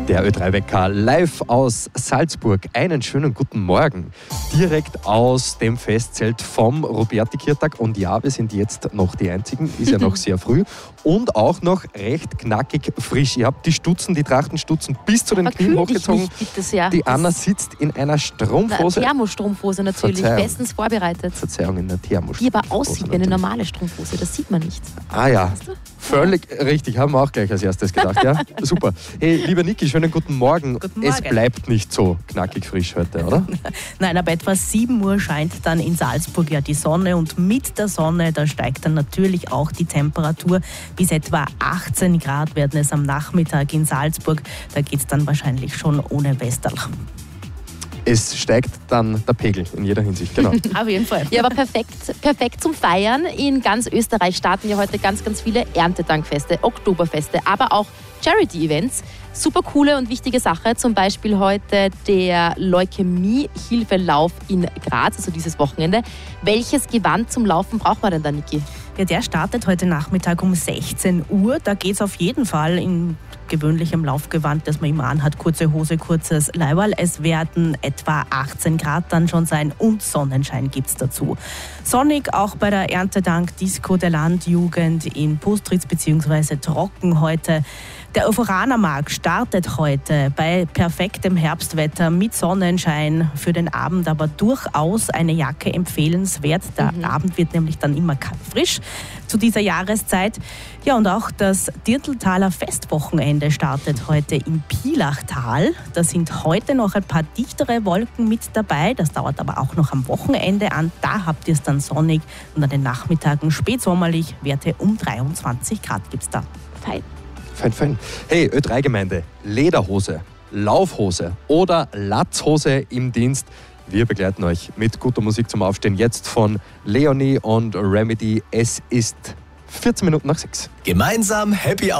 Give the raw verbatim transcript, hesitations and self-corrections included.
Der Ö drei Wecker live aus Salzburg. Einen schönen guten Morgen. Direkt aus dem Festzelt vom Roberti-Kirtag. Und ja, wir sind jetzt noch die Einzigen. Ist ja noch sehr früh. Und auch noch recht knackig frisch. Ihr habt die Stutzen, die Trachtenstutzen bis zu den Knien hochgezogen. Nicht, bitte sehr. Die Anna sitzt in einer Strumpfhose. Eine Thermostrumpfhose natürlich. Verzeihung. Bestens vorbereitet. Verzeihung, in der Thermostrumpfhose. Die aber aussieht wie eine normale Strumpfhose. Das sieht man nicht. Ah ja, völlig richtig. Haben wir auch gleich als erstes gedacht. Ja, super. Hey, lieber Niki, schönen guten Morgen. Guten Morgen. Es bleibt nicht so knackig frisch heute, oder? Nein, ab etwa sieben Uhr scheint dann in Salzburg ja die Sonne und mit der Sonne, da steigt dann natürlich auch die Temperatur. Bis etwa achtzehn Grad werden es am Nachmittag in Salzburg. Da geht es dann wahrscheinlich schon ohne Westerl. Es steigt dann der Pegel in jeder Hinsicht, genau. Auf jeden Fall. Ja, aber perfekt, perfekt zum Feiern. In ganz Österreich starten ja heute ganz, ganz viele Erntedankfeste, Oktoberfeste, aber auch Charity-Events. Super coole und wichtige Sache. Zum Beispiel heute der Leukämie-Hilfelauf in Graz, also dieses Wochenende. Welches Gewand zum Laufen braucht man denn da, Niki? Ja, der startet heute Nachmittag um sechzehn Uhr. Da geht es auf jeden Fall in gewöhnlichem Laufgewand, das man immer anhat, kurze Hose, kurzes Leiberl. Es werden etwa achtzehn Grad dann schon sein und Sonnenschein gibt es dazu. Sonnig auch bei der Erntedank-Disco der Landjugend in Postritz bzw. Trocken heute. Der Euphorana-Markt startet heute bei perfektem Herbstwetter mit Sonnenschein für den Abend, aber durchaus eine Jacke empfehlenswert. Der mhm. Abend wird nämlich dann immer frisch zu dieser Jahreszeit. Ja, und auch das Dirndltaler Festwochenende startet heute im Pielachtal. Da sind heute noch ein paar dichtere Wolken mit dabei. Das dauert aber auch noch am Wochenende an. Da habt ihr es dann sonnig und an den Nachmittagen spätsommerlich. Werte um dreiundzwanzig Grad gibt es da. Fein. Fein, fein. Hey, Ö drei Gemeinde, Lederhose, Laufhose oder Latzhose im Dienst. Wir begleiten euch mit guter Musik zum Aufstehen. Jetzt von Leonie und Remedy. Es ist vierzehn Minuten nach sechs. Gemeinsam Happy